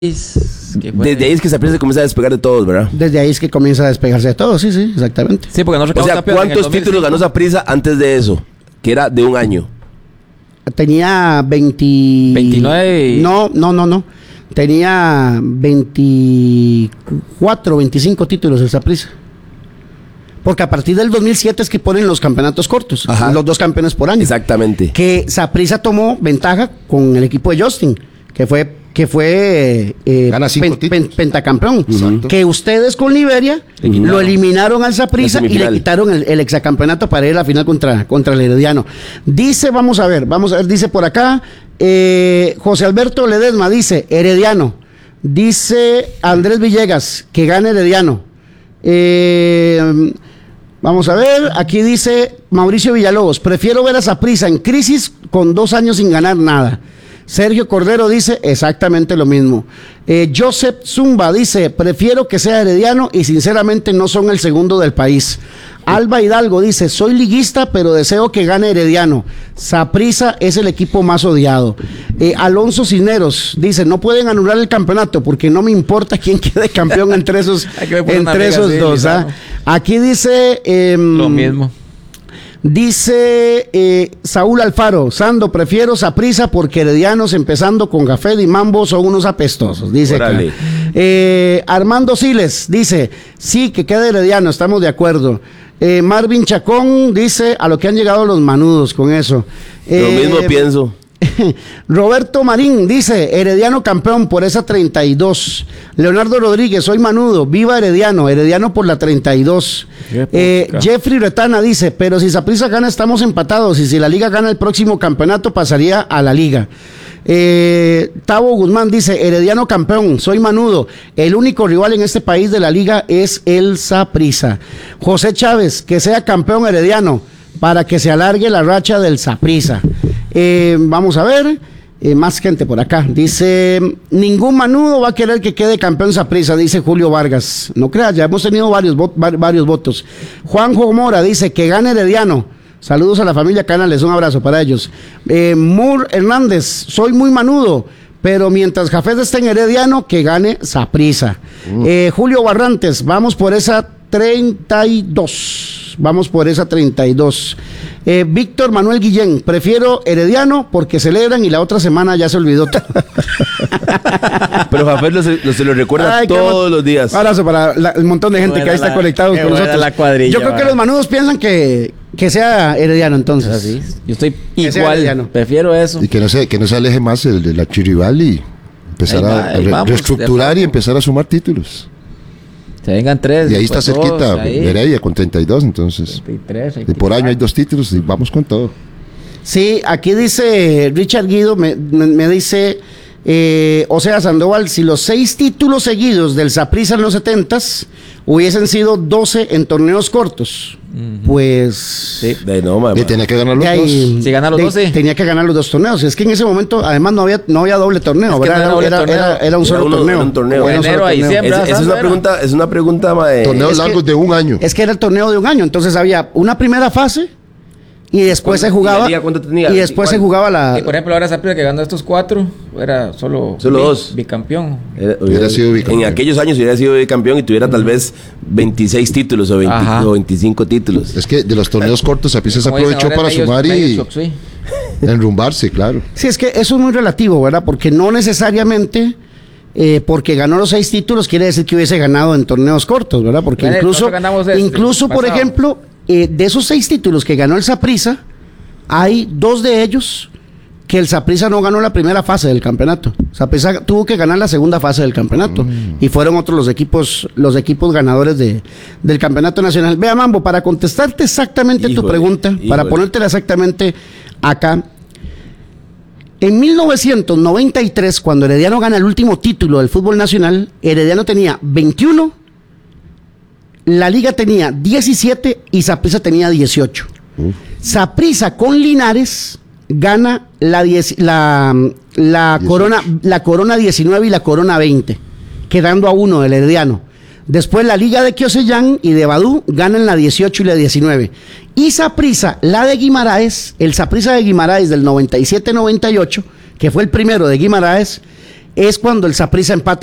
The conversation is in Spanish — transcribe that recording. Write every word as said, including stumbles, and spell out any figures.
Desde ahí es que Saprissa se comienza a despegar de todos, ¿verdad? Desde ahí es que comienza a despegarse de todos, sí, sí, exactamente. Sí, porque no O sea, ¿cuántos títulos ganó Saprissa antes de eso? Que era de un año. Tenía veinte... veintinueve. No, no, no, no. Tenía veinticuatro, veinticinco títulos el Saprissa. Porque a partir del dos mil siete es que ponen los campeonatos cortos. Ajá. Los dos campeones por año. Exactamente. Que Saprissa tomó ventaja con el equipo de Justin, que fue que fue eh, Gana cinco pen, pen, pentacampeón. Exacto. Que ustedes con Liberia Eliminaron. lo eliminaron al Saprissa y le quitaron el, el exacampeonato para ir a la final contra, contra el Herediano. Dice, vamos a ver, vamos a ver, dice por acá, eh, José Alberto Ledesma dice, Herediano. Dice Andrés Villegas, que gane Herediano. Eh... Vamos a ver, aquí dice Mauricio Villalobos, prefiero ver a Saprissa en crisis con dos años sin ganar nada. Sergio Cordero dice exactamente lo mismo. Eh, Joseph Zumba dice, prefiero que sea Herediano y sinceramente no son el segundo del país. Alba Hidalgo dice, soy liguista pero deseo que gane Herediano. Saprissa es el equipo más odiado. Eh, Alonso Cisneros dice, no pueden anular el campeonato porque no me importa quién quede campeón entre esos, entre esos dos. ¿Ah? Aquí dice... Eh, lo mismo. Dice eh, Saúl Alfaro, Sando, prefiero Saprissa porque Heredianos empezando con Gafed y Mambo son unos apestosos, dice acá. Eh, Armando Siles dice, sí, que quede Herediano, estamos de acuerdo. Eh, Marvin Chacón dice, a lo que han llegado los manudos con eso. Lo eh, mismo pienso. Roberto Marín dice, Herediano campeón por esa treinta y dos. Leonardo Rodríguez, soy manudo, viva Herediano, Herediano por la treinta y dos. eh, Jeffrey Retana dice, pero si Saprissa gana estamos empatados y si la liga gana el próximo campeonato pasaría a la liga. eh, Tavo Guzmán dice, Herediano campeón, soy manudo, el único rival en este país de la liga es el Saprissa. José Chávez, que sea campeón Herediano para que se alargue la racha del Saprissa. Eh, vamos a ver, eh, más gente por acá. Dice, ningún manudo va a querer que quede campeón Saprissa, dice Julio Vargas. No creas, ya hemos tenido varios, vo varios votos. Juanjo Mora dice, que gane Herediano. Saludos a la familia Canales, un abrazo para ellos. Eh, Moore Hernández, soy muy manudo, pero mientras Jafet esté en Herediano, que gane Saprissa. Uh. Eh, Julio Barrantes, vamos por esa treinta y dos. Vamos por esa treinta y dos. Eh, Víctor Manuel Guillén, prefiero Herediano porque celebran y la otra semana ya se olvidó todo. Pero Jafet lo, lo, se lo recuerda Ay, todos los días. Abrazo para la, el montón de gente buena que ahí está la, conectado con nosotros. La cuadrilla, yo creo que los manudos piensan que, que sea Herediano entonces. Así. Yo estoy igual, prefiero eso. Y que no se, que no se aleje más el de la chirrival y empezar va, a re, vamos, reestructurar y empezar a sumar títulos. Se vengan tres. Y ahí está cerquita Heredia con treinta y dos, entonces. treinta y tres, y por año hay dos títulos y vamos con todo. Sí, aquí dice Richard Guido, me, me, me dice, eh, o sea, Sandoval, si los seis títulos seguidos del Saprissa en los setentas hubiesen sido doce en torneos cortos, uh-huh. pues... Sí, de no, y tenía que ganar los ahí, dos. Si gana los de, doce. Tenía que ganar los dos torneos. Es que en ese momento, además, no había, no había doble torneo. Es que era, no era, era, torneo. Era, era un solo era uno, torneo. Era un torneo. Era un enero solo a torneo. diciembre. Es, es, una pregunta, es una pregunta, mae. Torneos es largos que, de un año. Es que era el torneo de un año. Entonces había una primera fase y después se jugaba. ¿Y, tenía? y después ¿Cuál? se jugaba la. Y por ejemplo, ahora Saprissa que ganó estos cuatro, era solo, solo bi, dos. Bicampeón. Era, hubiera sido bicampeón. En aquellos años hubiera sido bicampeón y tuviera tal vez veintiséis títulos o, veinte, o veinticinco títulos. Es que de los torneos cortos Saprissa se aprovechó para medios, sumar y shock, sí. enrumbarse, claro. Sí, es que eso es muy relativo, ¿verdad? Porque no necesariamente. Eh, porque ganó los seis títulos quiere decir que hubiese ganado en torneos cortos, ¿verdad? Porque Vale, incluso, este, incluso por ejemplo, eh, de esos seis títulos que ganó el Saprissa, hay dos de ellos que el Saprissa no ganó la primera fase del campeonato. Saprissa tuvo que ganar la segunda fase del campeonato mm. y fueron otros los equipos, los equipos ganadores de, del campeonato nacional. Vea, Mambo, para contestarte exactamente híjole, tu pregunta, híjole. para ponértela exactamente acá. En mil novecientos noventa y tres, cuando Herediano gana el último título del fútbol nacional, Herediano tenía veintiuno, la Liga tenía diecisiete y Saprissa tenía dieciocho. Uh. Saprissa con Linares gana la, diez, la, la, corona, la Corona diecinueve y la Corona veinte, quedando a uno del Herediano. Después la Liga de Kiosellán y de Badú ganan la dieciocho y la diecinueve. Y Saprissa, la de Guimaraes, el Saprissa de Guimaraes del noventa y siete noventa y ocho, que fue el primero de Guimaraes, es cuando el Saprissa empata